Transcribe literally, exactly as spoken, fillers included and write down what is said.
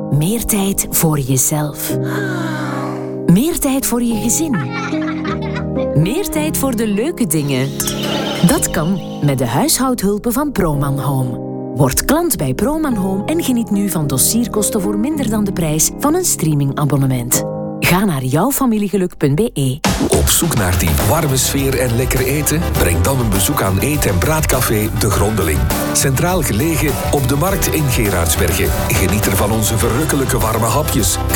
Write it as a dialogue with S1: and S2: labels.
S1: Meer tijd voor jezelf. Meer tijd voor je gezin. Meer tijd voor de leuke dingen. Dat kan met de huishoudhulpen van Proman Home. Word klant bij Proman Home en geniet nu van dossierkosten voor minder dan de prijs van een streamingabonnement. Ga naar jouwfamiliegeluk punt b e.
S2: Op zoek naar die warme sfeer en lekker eten? Breng dan een bezoek aan Eet- en Braadcafé De Grondeling. Centraal gelegen op de markt in Gerardsbergen. Geniet er van onze verrukkelijke warme hapjes,